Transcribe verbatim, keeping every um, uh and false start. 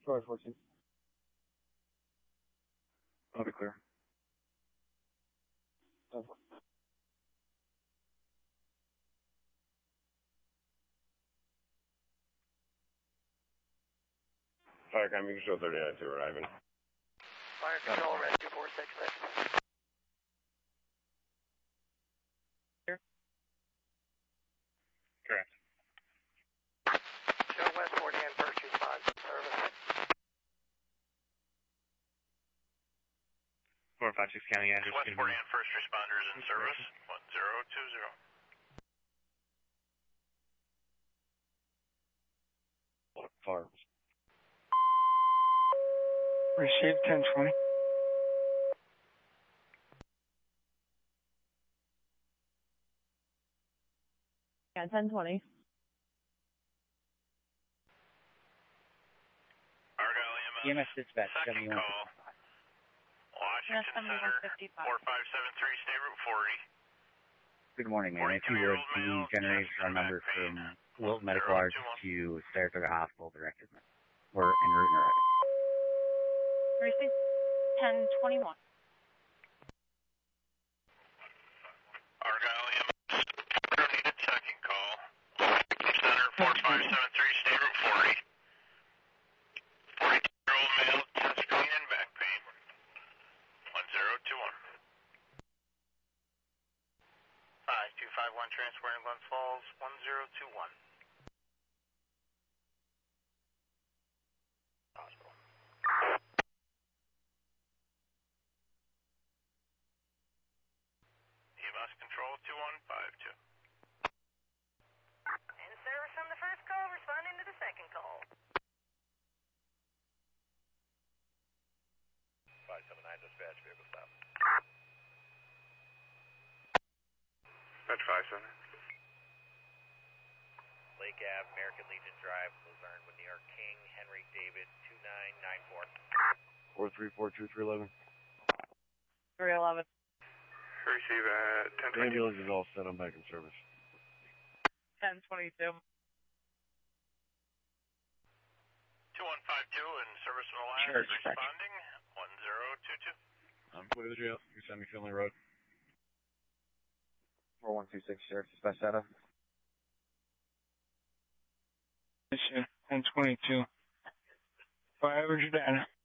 Troy fourteen. I'll be clear. ten four. Fire Cam, you can show thirty-nine two arriving. Fire control, red two four six six. Here? Correct. Show West forty and first response service. four five six County address. West forty and first responders in service. one zero two zero. Farms. Received ten twenty. Yeah, ten twenty. Argyle E M S dispatch, second seventy-one. call. Washington seventy-one Center, fifty-five. four five seven three, State Route forty. Good morning, man. If you would please generate our number from Wilton Medical Arts to Saratoga Hospital directed. We're en route and arriving. Received ten twenty-one. Argyle E M S needed second call. Washington Center, four five seven three, State Route forty. forty-two-year-old male, chest pain and back pain. one zero two one. five two five one, transporting Glens Falls, one zero two one. Hospital. E M S control two one five two. In service from the first call, responding to the second call. five seven nine, dispatch, vehicle stop. Dispatch five seven. Lake Ave, American Legion Drive, Luzerne, with New York King, Henry David, two nine nine four. four three four two three eleven. three eleven. Receive at ten The ambulance is all set. I'm back in service. ten twenty-two. two one five two and service from the line Sure, responding, one zero two two. I'm clear to the jail. You send me Finley Road. four one two six, Sheriff Dispatch data. ten twenty-two. Fire data.